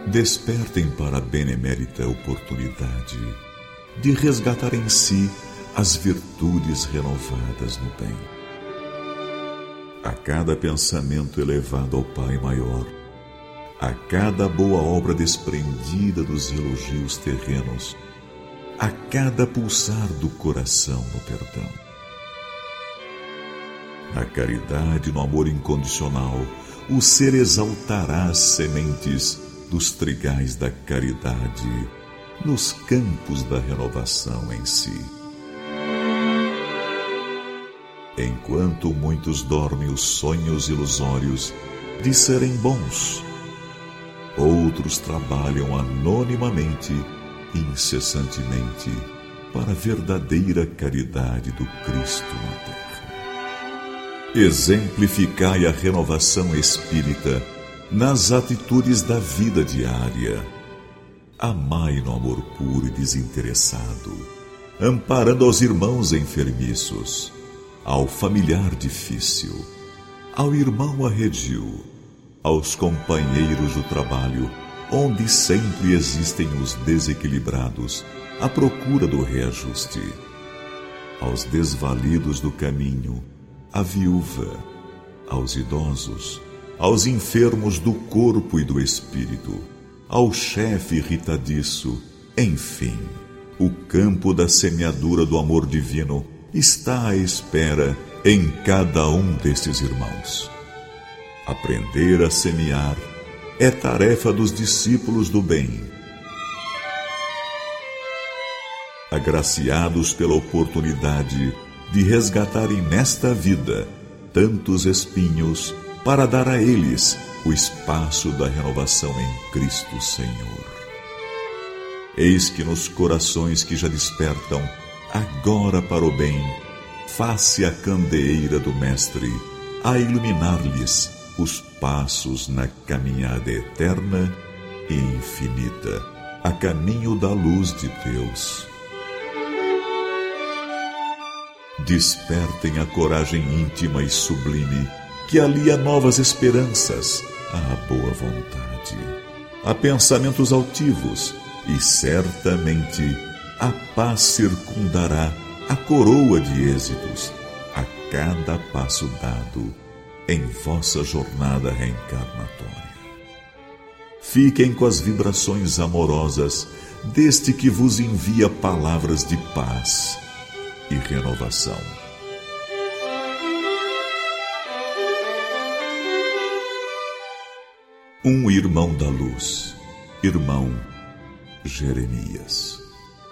Despertem para a benemérita oportunidade de resgatar em si as virtudes renovadas no bem. A cada pensamento elevado ao Pai maior, a cada boa obra desprendida dos elogios terrenos, a cada pulsar do coração no perdão. Na caridade e no amor incondicional, o ser exaltará as sementes dos trigais da caridade nos campos da renovação em si. Enquanto muitos dormem os sonhos ilusórios de serem bons, outros trabalham anonimamente e incessantemente para a verdadeira caridade do Cristo na terra. Exemplificai a renovação espírita nas atitudes da vida diária. Amai no amor puro e desinteressado, amparando aos irmãos enfermiços, ao familiar difícil, ao irmão arredio, aos companheiros do trabalho, onde sempre existem os desequilibrados à procura do reajuste, aos desvalidos do caminho, à viúva, aos idosos, aos enfermos do corpo e do espírito, ao chefe irritadiço, enfim, o campo da semeadura do amor divino está à espera em cada um destes irmãos. Aprender a semear é tarefa dos discípulos do bem. Agraciados pela oportunidade de resgatarem nesta vida tantos espinhos para dar a eles o espaço da renovação em Cristo Senhor. Eis que nos corações que já despertam agora para o bem, faça a candeeira do Mestre a iluminar-lhes os passos na caminhada eterna e infinita, a caminho da luz de Deus. Despertem a coragem íntima e sublime que alia novas esperanças à boa vontade, a pensamentos altivos, e certamente a paz circundará a coroa de êxitos a cada passo dado em vossa jornada reencarnatória. Fiquem com as vibrações amorosas deste que vos envia palavras de paz e renovação. Um irmão da luz, irmão Jeremias.